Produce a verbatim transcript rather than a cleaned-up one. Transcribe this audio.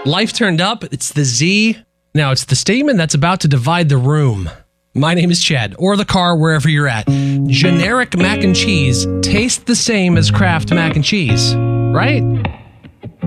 Life turned up. It's the Z. Now it's the statement that's about to divide the room. My name is Chad, or the car, wherever you're at. Generic mac and cheese tastes the same as Kraft mac and cheese, right?